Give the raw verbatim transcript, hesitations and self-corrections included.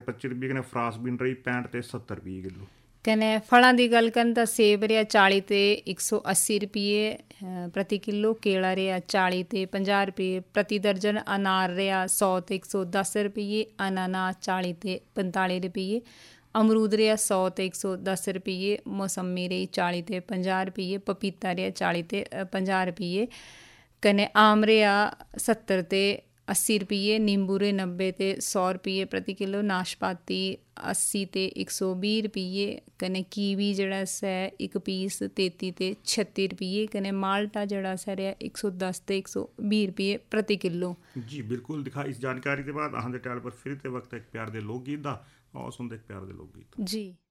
पच्ची रुपये कने फ्रांस बीन रही पैंठ ते सत्तर रुपये किलो। कने फलों की गल करें तो सेब रहा चाली ते एक सौ अस्सी रुपये प्रति किलो, केला रहा चाली ते पंजाह रुपये प्रति दर्जन, अनार रहा सौ ते एक सौ दस रुपये, अनानास चाली ते पंताली रुपये, अमरूद रहा सौ ते एक सौ दस रुपये, मौसमी रही चाली ते पंजाह रुपये, पपीता रहा चाली ते पंजाह रुपये, कने आम रहा सत्तर ते अस्सी रुपये, नींबू रे नब्बे ते सौ रुपये प्रति किलो, नाशपाती अस्सी ते एक सौ बीस रुपये, कने कीवी जड़ा सै एक पीस तेती ते छत्ती रुपये, कने माल्टा जड़ा सै रहा एक सौ दस ते एक सौ बीस रुपये प्रति किलो। जी बिल्कुल दिखा इस जानकारी के बाद अहां दे टैल पर फिर ते वक्त एक प्यार दे लोक गीत दा और सुनते एक प्यार दे लोक गीत। जी।